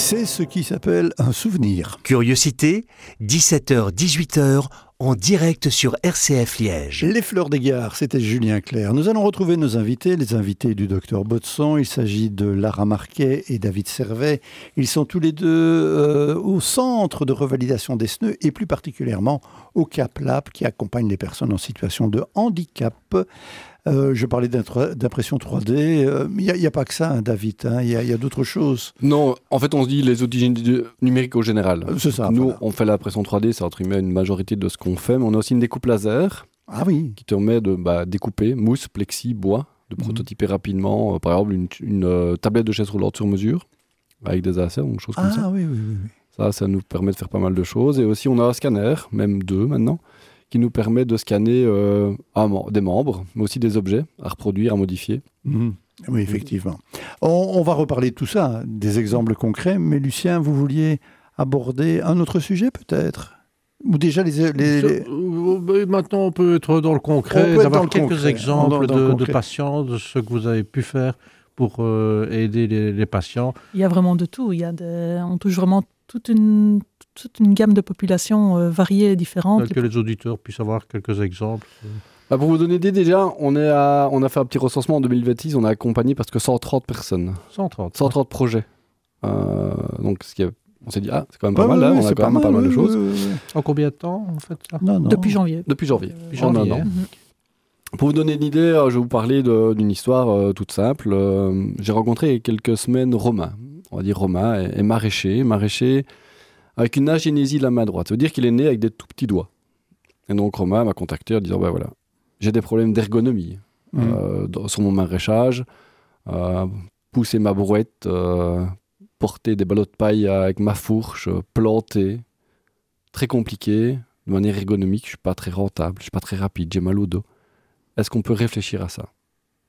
C'est ce qui s'appelle un souvenir. Curiosité, 17h-18h, en direct sur RCF Liège. Les fleurs des gares, c'était Julien Clerc. Nous allons retrouver nos invités, les invités du docteur Baudson. Il s'agit de Lara Marquet et David Servet. Ils sont tous les deux au centre de revalidation des SNEU et plus particulièrement au CAP-LAB qui accompagne les personnes en situation de handicap. Je parlais d'impression 3D. Il n'y a pas que ça, hein, David. Il y a d'autres choses. Non, en fait, on se dit les outils numériques au général. C'est ça. Nous, voilà. on fait l'impression 3D, ça entraîne une majorité de ce qu'on fait. Mais on a aussi une découpe laser qui te permet de découper mousse, plexi, bois, de prototyper rapidement. Par exemple, une tablette de chaise roulante sur mesure avec des ASR, ou choses comme ça. Oui. Ça nous permet de faire pas mal de choses. Et aussi, on a un scanner, même 2 maintenant, qui nous permet de scanner des membres, mais aussi des objets à reproduire, à modifier. Oui, effectivement. On va reparler de tout ça, des exemples concrets, mais Lucien, vous vouliez aborder un autre sujet peut-être ? Ou déjà Maintenant, on peut être dans le concret, d'avoir quelques exemples de patients, de ce que vous avez pu faire pour aider les patients. Il y a vraiment de tout. On touche vraiment toute une gamme de populations variées et différentes. Que les auditeurs puissent avoir quelques exemples. Pour vous donner des idées, déjà, on a fait un petit recensement en 2026, on a accompagné presque 130 personnes. 130 projets. Donc, on s'est dit, c'est quand même pas mal, là, on a quand même pas mal de choses. En combien de temps, en fait ça ? Non. Depuis janvier. Depuis janvier. En un an. Pour vous donner une idée, je vais vous parler d'une histoire toute simple. J'ai rencontré il y a quelques semaines Romain. On va dire Romain est maraîcher avec une agénésie de la main droite. Ça veut dire qu'il est né avec des tout petits doigts. Et donc Romain m'a contacté en disant, voilà, j'ai des problèmes d'ergonomie sur mon maraîchage, pousser ma brouette, porter des ballots de paille avec ma fourche, planter, très compliqué, de manière ergonomique, je ne suis pas très rentable, je ne suis pas très rapide, j'ai mal au dos. Est-ce qu'on peut réfléchir à ça ?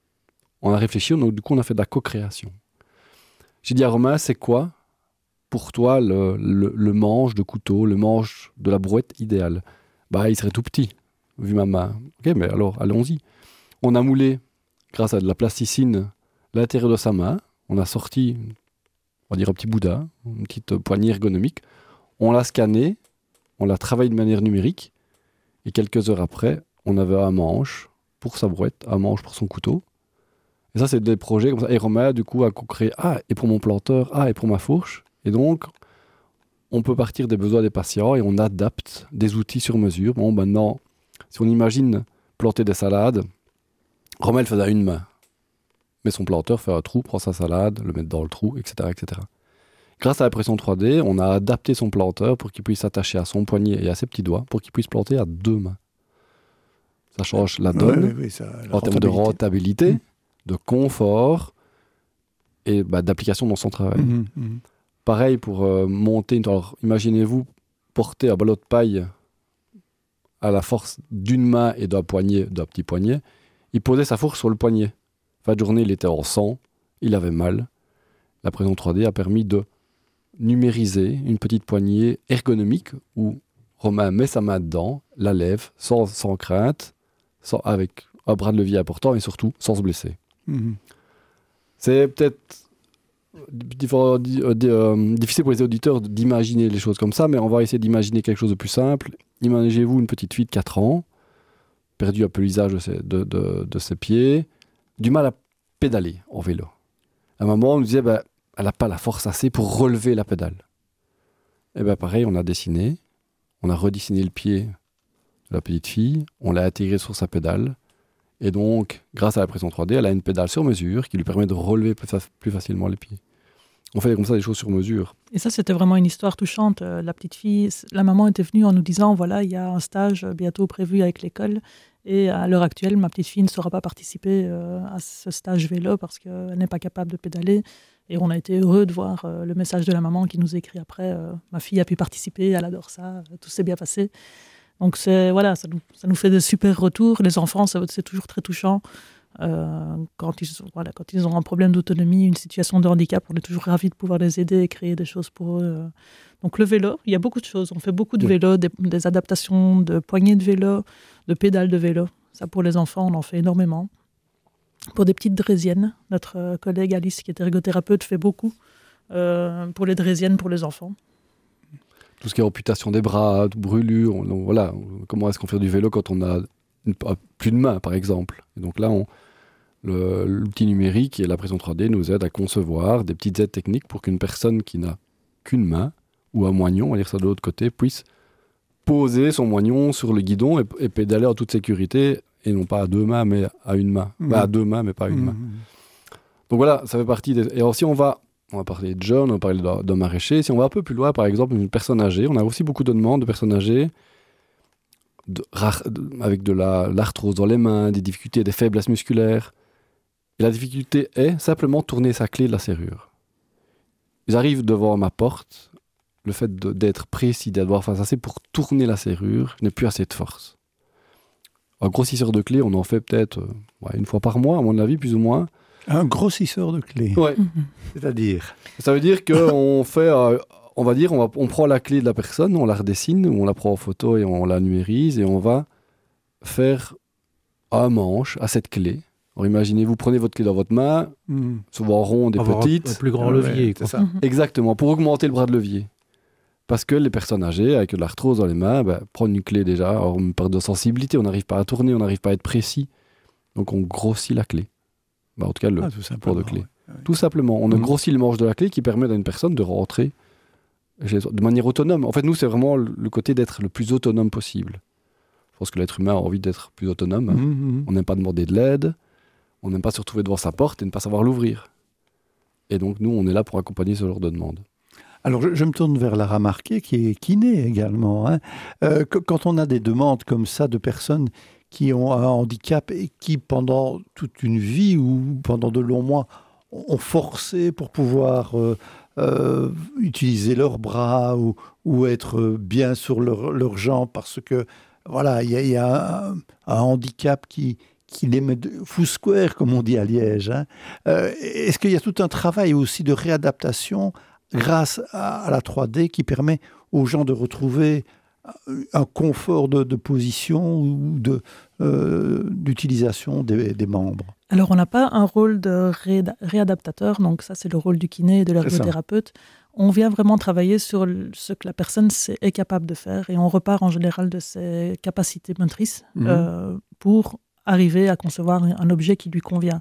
On a réfléchi, du coup on a fait de la co-création. J'ai dit à Romain, c'est quoi pour toi le manche de couteau, le manche de la brouette idéal ? Il serait tout petit, vu ma main. Ok, mais alors, allons-y. On a moulé, grâce à de la plasticine, l'intérieur de sa main. On a sorti, on va dire, un petit Bouddha, une petite poignée ergonomique. On l'a scanné, on l'a travaillé de manière numérique. Et quelques heures après, on avait un manche pour sa brouette, un manche pour son couteau. Et ça, c'est des projets comme ça. Et Romain, du coup, a co-créé, et pour mon planteur, et pour ma fourche. Et donc, on peut partir des besoins des patients et on adapte des outils sur mesure. Bon, maintenant, si on imagine planter des salades, Romain le faisait à une main. Mais son planteur fait un trou, prend sa salade, le met dans le trou, etc., etc. Grâce à l'impression 3D, on a adapté son planteur pour qu'il puisse s'attacher à son poignet et à ses petits doigts pour qu'il puisse planter à 2 mains. Ça change la donne en termes de rentabilité, de confort et d'application dans son travail. Pareil pour monter. Alors, imaginez-vous porter un ballot de paille à la force d'une main et d'un petit poignet. Il posait sa fourche sur le poignet. Fin de journée, il était en sang, il avait mal. L'impression 3D a permis de numériser une petite poignée ergonomique où Romain met sa main dedans, la lève sans crainte, avec un bras de levier important et surtout sans se blesser. C'est peut-être difficile pour les auditeurs d'imaginer les choses comme ça, mais on va essayer d'imaginer quelque chose de plus simple. Imaginez-vous une petite fille de 4 ans, perdue un peu l'usage de ses pieds, du mal à pédaler en vélo. À un moment, on nous disait, elle n'a pas la force assez pour relever la pédale. Et pareil, on a redessiné le pied de la petite fille, on l'a intégré sur sa pédale, et donc, grâce à l'impression 3D, elle a une pédale sur mesure qui lui permet de relever plus facilement les pieds. On fait comme ça des choses sur mesure. Et ça, c'était vraiment une histoire touchante. La petite fille, la maman était venue en nous disant, voilà, il y a un stage bientôt prévu avec l'école. Et à l'heure actuelle, ma petite fille ne saura pas participer à ce stage vélo parce qu'elle n'est pas capable de pédaler. Et on a été heureux de voir le message de la maman qui nous écrit après. Ma fille a pu participer, elle adore ça, tout s'est bien passé. Donc ça nous fait de super retours. Les enfants, c'est toujours très touchant. Quand ils ont un problème d'autonomie, une situation de handicap, on est toujours ravis de pouvoir les aider et créer des choses pour eux. Donc le vélo, il y a beaucoup de choses. On fait beaucoup de vélo, des adaptations de poignées de vélo, de pédales de vélo. Ça, pour les enfants, on en fait énormément. Pour des petites draisiennes, notre collègue Alice, qui est ergothérapeute, fait beaucoup pour les draisiennes, pour les enfants. Tout ce qui est amputation des bras, brûlure, voilà. Comment est-ce qu'on fait du vélo quand on a plus de main, par exemple. Et donc là, l'outil numérique et la pression 3D nous aident à concevoir des petites aides techniques pour qu'une personne qui n'a qu'une main, ou un moignon, on va dire ça de l'autre côté, puisse poser son moignon sur le guidon et pédaler en toute sécurité, et non pas à deux mains, mais à une main. À deux mains, mais pas à une main. Donc voilà, ça fait partie des... Et alors si on va parler de jeunes, on va parler de maraîchers. Si on va un peu plus loin, par exemple, une personne âgée, on a aussi beaucoup de demandes de personnes âgées avec de l'arthrose dans les mains, des difficultés, des faiblesses musculaires. Et la difficulté est simplement tourner sa clé de la serrure. Ils arrivent devant ma porte, le fait d'être précis, d'avoir face assez pour tourner la serrure, je n'ai plus assez de force. Un grossisseur de clé, on en fait peut-être une fois par mois, à mon avis, plus ou moins. Un grossisseur de clé. Ouais. C'est-à-dire Ça veut dire qu'on fait, on va dire, on prend la clé de la personne, on la redessine, ou on la prend en photo et on la numérise, et on va faire un manche à cette clé. Alors imaginez, vous prenez votre clé dans votre main, souvent ronde et petite. Un plus grand levier. C'est ça. Exactement, pour augmenter le bras de levier. Parce que les personnes âgées, avec de l'arthrose dans les mains, prendre une clé déjà, alors une perte de sensibilité, on n'arrive pas à tourner, on n'arrive pas à être précis. Donc on grossit la clé. En tout cas, le port de clé. Ouais. Tout simplement, on a grossi le manche de la clé qui permet à une personne de rentrer de manière autonome. En fait, nous, c'est vraiment le côté d'être le plus autonome possible. Je pense que l'être humain a envie d'être plus autonome. On n'aime pas demander de l'aide, on n'aime pas se retrouver devant sa porte et ne pas savoir l'ouvrir. Et donc, nous, on est là pour accompagner ce genre de demande. Alors, je me tourne vers Lara Marquet, qui est kiné également. Quand on a des demandes comme ça de personnes qui ont un handicap et qui, pendant toute une vie ou pendant de longs mois, ont forcé pour pouvoir utiliser leurs bras ou être bien sur leurs jambes parce que, voilà, il y a un handicap qui les met full square, comme on dit à Liège. Est-ce qu'il y a tout un travail aussi de réadaptation grâce à la 3D qui permet aux gens de retrouver un confort de position ou d'utilisation des membres? Alors, on n'a pas un rôle de réadaptateur, donc ça, c'est le rôle du kiné et de l'ergothérapeute. On vient vraiment travailler sur ce que la personne est capable de faire et on repart en général de ses capacités motrices pour arriver à concevoir un objet qui lui convient.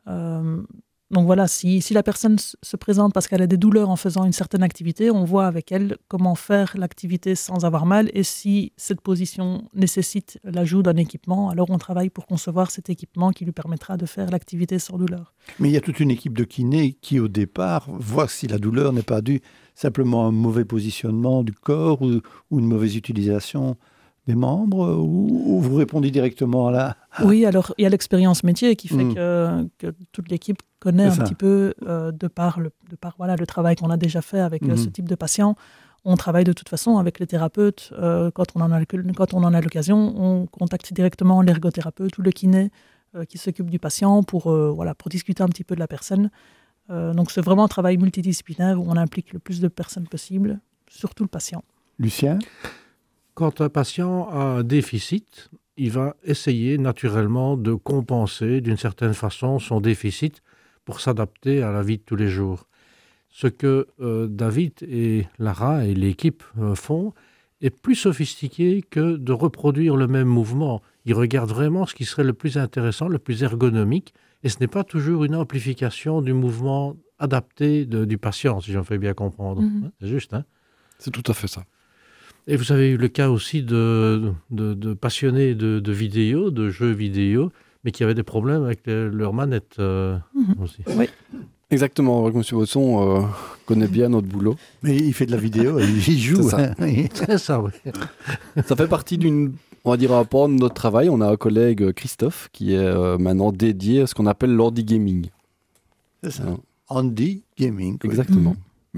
Donc voilà, si la personne se présente parce qu'elle a des douleurs en faisant une certaine activité, on voit avec elle comment faire l'activité sans avoir mal. Et si cette position nécessite l'ajout d'un équipement, alors on travaille pour concevoir cet équipement qui lui permettra de faire l'activité sans douleur. Mais il y a toute une équipe de kinés qui, au départ, voit si la douleur n'est pas due simplement à un mauvais positionnement du corps ou une mauvaise utilisation des membres, ou vous répondez directement à la... Oui, alors il y a l'expérience métier qui fait que toute l'équipe connaît un petit peu, de par le travail qu'on a déjà fait avec ce type de patient. On travaille de toute façon avec les thérapeutes. Quand on en a l'occasion, on contacte directement l'ergothérapeute ou le kiné qui s'occupe du patient pour discuter un petit peu de la personne. Donc c'est vraiment un travail multidisciplinaire où on implique le plus de personnes possible, surtout le patient. Lucien ? Quand un patient a un déficit, il va essayer naturellement de compenser d'une certaine façon son déficit pour s'adapter à la vie de tous les jours. Ce que David et Lara et l'équipe font est plus sophistiqué que de reproduire le même mouvement. Ils regardent vraiment ce qui serait le plus intéressant, le plus ergonomique, et ce n'est pas toujours une amplification du mouvement adapté du patient, si j'en fais bien comprendre. C'est juste, hein ? C'est tout à fait ça. Et vous avez eu le cas aussi de passionnés de vidéos, de jeux vidéo, mais qui avaient des problèmes avec leur manette aussi. Oui. Exactement, M. Baudson connaît bien notre boulot. Mais il fait de la vidéo, il joue. C'est ça. C'est ça, oui. Ça fait partie on va dire, un pan de notre travail. On a un collègue, Christophe, qui est maintenant dédié à ce qu'on appelle l'handy gaming. C'est ça, handy gaming. Exactement.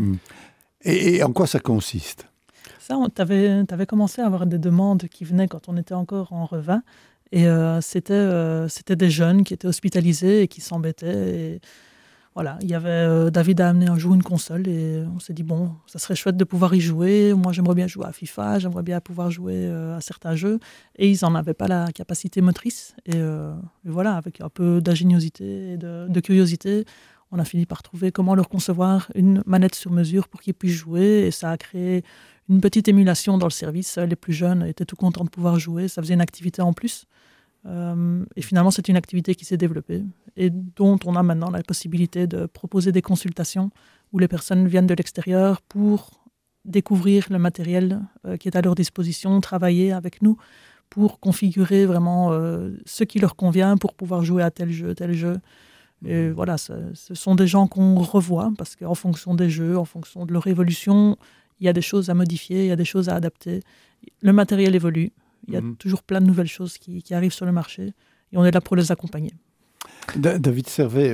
Et en quoi ça consiste ? Ça, tu avais commencé à avoir des demandes qui venaient quand on était encore en Revin. Et c'était des jeunes qui étaient hospitalisés et qui s'embêtaient. Et voilà, David a amené un jour une console et on s'est dit, bon, ça serait chouette de pouvoir y jouer. Moi, j'aimerais bien jouer à FIFA, j'aimerais bien pouvoir jouer à certains jeux. Et ils n'en avaient pas la capacité motrice. Et voilà, avec un peu d'ingéniosité et de curiosité, on a fini par trouver comment leur concevoir une manette sur mesure pour qu'ils puissent jouer. Et ça a créé une petite émulation dans le service. Les plus jeunes étaient tout contents de pouvoir jouer. Ça faisait une activité en plus. Et finalement, c'est une activité qui s'est développée et dont on a maintenant la possibilité de proposer des consultations où les personnes viennent de l'extérieur pour découvrir le matériel qui est à leur disposition, travailler avec nous pour configurer vraiment ce qui leur convient pour pouvoir jouer à tel jeu. Et voilà, ce sont des gens qu'on revoit parce qu'en fonction des jeux, en fonction de leur évolution, il y a des choses à modifier, il y a des choses à adapter. Le matériel évolue. Il y a toujours plein de nouvelles choses qui arrivent sur le marché et on est là pour les accompagner. David Servet,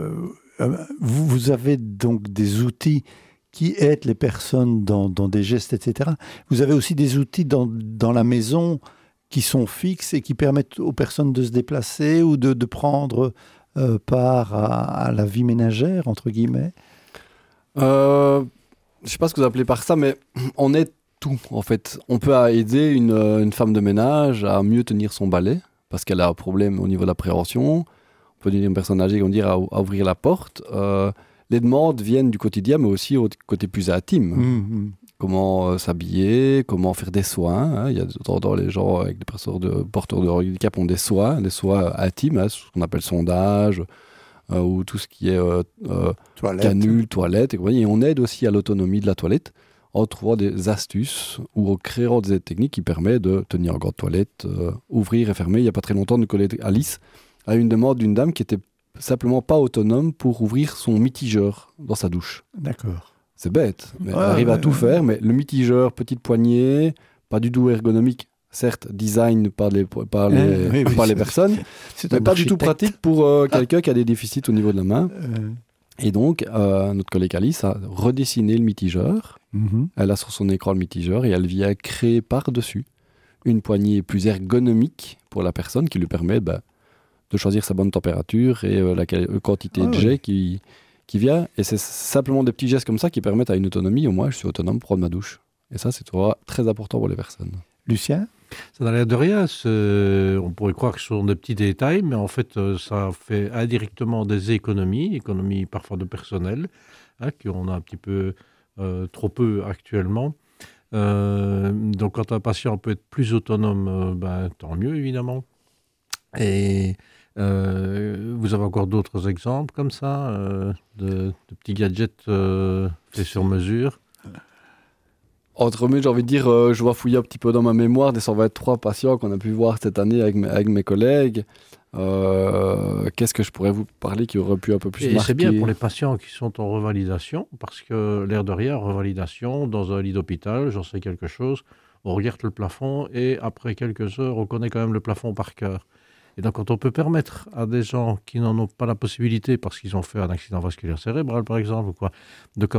vous avez donc des outils qui aident les personnes dans des gestes, etc. Vous avez aussi des outils dans la maison qui sont fixes et qui permettent aux personnes de se déplacer ou de prendre part à la vie ménagère, entre guillemets. Je ne sais pas ce que vous appelez par ça, mais on est tout, en fait. On peut aider une femme de ménage à mieux tenir son balai parce qu'elle a un problème au niveau de la préhension. On peut dire une personne âgée, on dirait, à ouvrir la porte. Les demandes viennent du quotidien, mais aussi au côté plus intime. Comment s'habiller, comment faire des soins. Il y a de temps en temps les gens avec des porteurs de handicap ont des soins intimes, ce qu'on appelle sondage, ou tout ce qui est canule, toilette. Et on aide aussi à l'autonomie de la toilette en trouvant des astuces ou en créant des aides techniques qui permettent de tenir encore de toilette, ouvrir et fermer. Il n'y a pas très longtemps, notre collègue Alice a eu une demande d'une dame qui était simplement pas autonome pour ouvrir son mitigeur dans sa douche. D'accord. C'est bête, mais elle arrive à tout faire, mais le mitigeur, petite poignée, pas du tout ergonomique, certes design par les personnes, mais pas du tout pratique pour quelqu'un qui a des déficits au niveau de la main. Et donc, notre collègue Alice a redessiné le mitigeur. Elle a sur son écran le mitigeur et elle vient créer par-dessus une poignée plus ergonomique pour la personne qui lui permet de choisir sa bonne température et la quantité de jet qui vient. Et c'est simplement des petits gestes comme ça qui permettent à une autonomie. Au moins, je suis autonome pour prendre ma douche. Et ça, c'est très important pour les personnes. Lucien ? Ça n'a l'air de rien. On pourrait croire que ce sont des petits détails, mais en fait, ça fait indirectement des économies parfois de personnel, qu'on a un petit peu trop peu actuellement. Donc, quand un patient peut être plus autonome, tant mieux, évidemment. Et vous avez encore d'autres exemples comme ça, de petits gadgets faits sur mesure? Entre eux, j'ai envie de dire, je vais fouiller un petit peu dans ma mémoire des 123 patients qu'on a pu voir cette année avec mes collègues. Qu'est-ce que je pourrais vous parler qui aurait pu un peu plus marquer? C'est bien pour les patients qui sont en revalidation, parce que l'air de rien, revalidation, dans un lit d'hôpital, j'en sais quelque chose, on regarde le plafond et après quelques heures, on connaît quand même le plafond par cœur. Et donc, quand on peut permettre à des gens qui n'en ont pas la possibilité, parce qu'ils ont fait un accident vasculaire cérébral, par exemple, ou quoi, de